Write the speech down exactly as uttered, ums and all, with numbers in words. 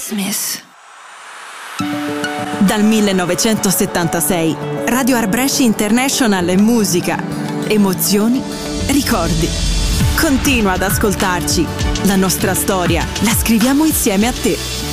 Christmas. Dal millenovecentosettantasei Radio Art Brescia International è musica, emozioni, ricordi. Continua ad ascoltarci. La nostra storia la scriviamo insieme a te.